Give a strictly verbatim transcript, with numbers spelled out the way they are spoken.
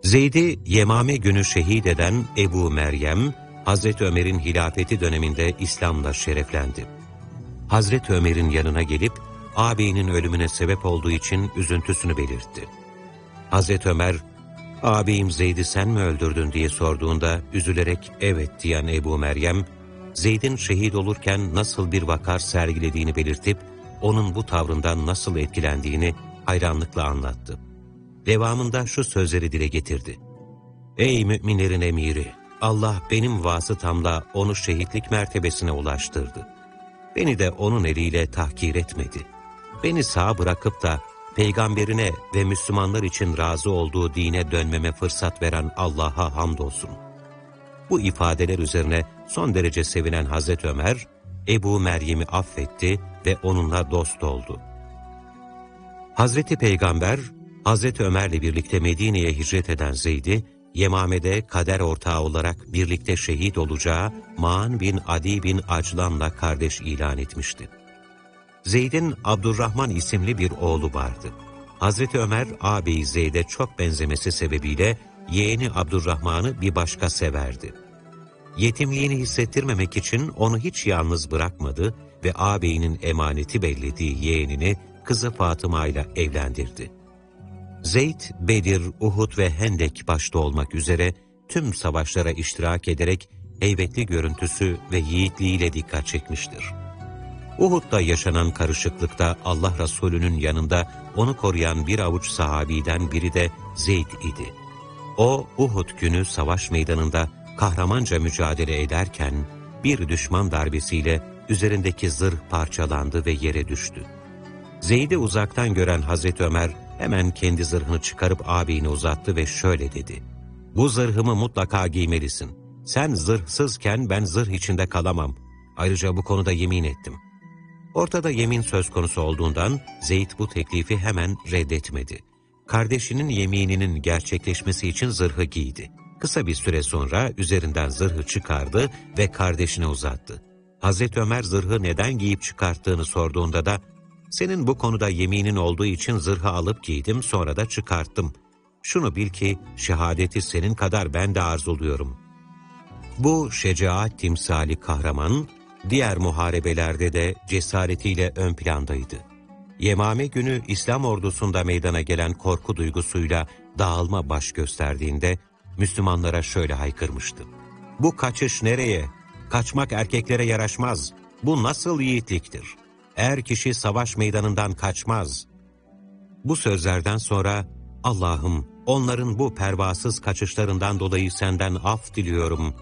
Zeyd'i Yemame günü şehit eden Ebu Meryem, Hazreti Ömer'in hilafeti döneminde İslam'la şereflendi. Hazreti Ömer'in yanına gelip, ağabeyinin ölümüne sebep olduğu için üzüntüsünü belirtti. Hazreti Ömer, ağabeyim Zeyd'i sen mi öldürdün diye sorduğunda, üzülerek evet diyen Ebu Meryem, Zeyd'in şehit olurken nasıl bir vakar sergilediğini belirtip, onun bu tavrından nasıl etkilendiğini hayranlıkla anlattı. Devamında şu sözleri dile getirdi. Ey müminlerin emiri! Allah benim vasıtamla onu şehitlik mertebesine ulaştırdı. Beni de onun eliyle tahkir etmedi. Beni sağ bırakıp da peygamberine ve Müslümanlar için razı olduğu dine dönmeme fırsat veren Allah'a hamdolsun. Bu ifadeler üzerine son derece sevinen Hazreti Ömer, Ebu Meryem'i affetti ve onunla dost oldu. Hazreti Peygamber, Hazreti Ömer'le birlikte Medine'ye hicret eden Zeyd'i, Yemame'de kader ortağı olarak birlikte şehit olacağı Ma'an bin Adi bin Aclan'la kardeş ilan etmişti. Zeyd'in Abdurrahman isimli bir oğlu vardı. Hazreti Ömer, ağabeyi Zeyd'e çok benzemesi sebebiyle yeğeni Abdurrahman'ı bir başka severdi. Yetimliğini hissettirmemek için onu hiç yalnız bırakmadı ve ağabeyinin emaneti bellediği yeğenini kızı Fatıma ile evlendirdi. Zeyd, Bedir, Uhud ve Hendek başta olmak üzere tüm savaşlara iştirak ederek heybetli görüntüsü ve yiğitliğiyle dikkat çekmiştir. Uhud'da yaşanan karışıklıkta Allah Resulü'nün yanında onu koruyan bir avuç sahabiden biri de Zeyd idi. O, Uhud günü savaş meydanında kahramanca mücadele ederken bir düşman darbesiyle üzerindeki zırh parçalandı ve yere düştü. Zeyd'i uzaktan gören Hazreti Ömer hemen kendi zırhını çıkarıp ağabeyine uzattı ve şöyle dedi. Bu zırhımı mutlaka giymelisin. Sen zırhsızken ben zırh içinde kalamam. Ayrıca bu konuda yemin ettim. Ortada yemin söz konusu olduğundan Zeyd bu teklifi hemen reddetmedi. Kardeşinin yemininin gerçekleşmesi için zırhı giydi. Kısa bir süre sonra üzerinden zırhı çıkardı ve kardeşine uzattı. Hazreti Ömer zırhı neden giyip çıkarttığını sorduğunda da, senin bu konuda yeminin olduğu için zırhı alıp giydim, sonra da çıkarttım. Şunu bil ki şehadeti senin kadar ben de arzuluyorum. Bu şecaat timsali kahraman, diğer muharebelerde de cesaretiyle ön plandaydı. Yemame günü İslam ordusunda meydana gelen korku duygusuyla dağılma baş gösterdiğinde, Müslümanlara şöyle haykırmıştı. Bu kaçış nereye? Kaçmak erkeklere yaraşmaz. Bu nasıl yiğitliktir? Er kişi savaş meydanından kaçmaz. Bu sözlerden sonra, Allah'ım onların bu pervasız kaçışlarından dolayı senden af diliyorum